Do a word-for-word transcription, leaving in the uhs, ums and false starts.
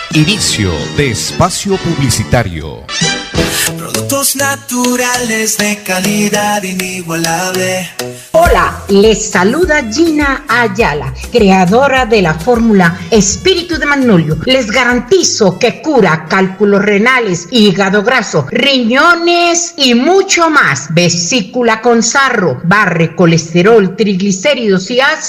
Inicio de espacio publicitario. Productos naturales de calidad inigualable. Hola, les saluda Gina Ayala, creadora de la fórmula Espíritu de Magnolio. Les garantizo que cura cálculos renales, hígado graso, riñones y mucho más. Vesícula con sarro, barre colesterol, triglicéridos y ácido